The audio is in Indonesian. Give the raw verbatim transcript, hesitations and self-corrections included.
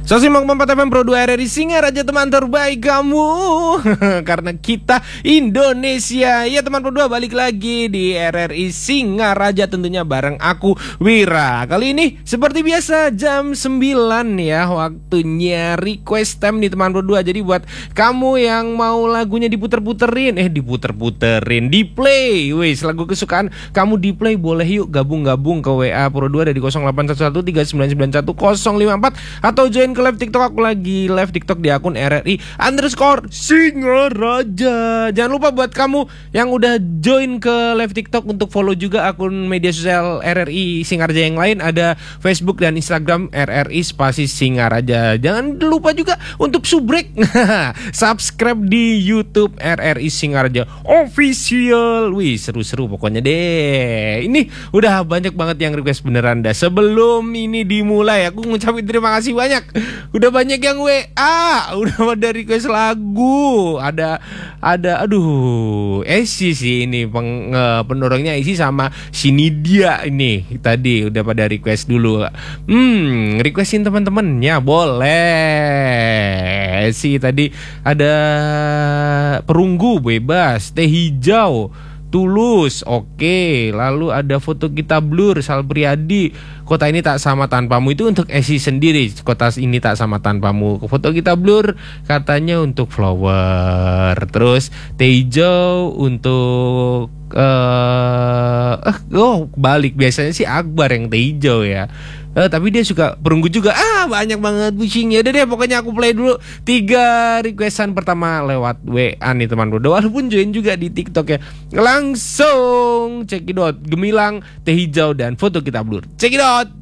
Sosimak empat F M Pro dua R R I Singaraja, teman terbaik kamu. Karena kita Indonesia. Ya teman Pro dua, balik lagi di R R I Singaraja, tentunya bareng aku Wira. Kali ini seperti biasa jam sembilan ya, waktunya request time nih teman Pro dua. Jadi buat kamu yang mau lagunya diputer-puterin, Eh diputer-puterin, di play, wes lagu kesukaan kamu di play, boleh yuk gabung-gabung ke W A Pro dua dari nol delapan satu satu tiga sembilan sembilan satu nol lima empat, atau join ke live TikTok. Aku lagi live TikTok di akun R R I underscore Singaraja. Jangan lupa buat kamu yang udah join ke live TikTok untuk follow juga akun media sosial R R I Singaraja yang lain. Ada Facebook dan Instagram R R I spasi Singaraja. Jangan lupa juga untuk subrek subscribe di YouTube R R I Singaraja official. Wih, seru-seru pokoknya deh. Ini udah banyak banget yang request beneran dah. Sebelum ini dimulai, aku ngucapin terima kasih banyak. Udah banyak yang W A, udah ada request lagu. Ada ada aduh, Esi sih ini peng, uh, pendorongnya Esi sama si Nidia ini tadi udah pada request dulu. Hmm, requestin teman-temannya boleh. Esi tadi ada Perunggu bebas, Teh Hijau, Tulus, oke. Lalu ada foto kita blur, Sal Priadi, kota ini tak sama tanpamu. Itu untuk Esi sendiri, kota ini tak sama tanpamu. Foto kita blur katanya untuk flower. Terus Teijo untuk uh, uh, oh balik, biasanya sih Akbar yang Teijo ya. Uh, tapi dia suka Perunggu juga. Ah, banyak banget pushingnya. Udah deh, pokoknya aku play dulu tiga requestan pertama lewat W A nih teman bro. Walaupun join juga di TikTok ya. Langsung cekidot Gemilang, Teh Hijau, dan foto kita blur. Cekidot.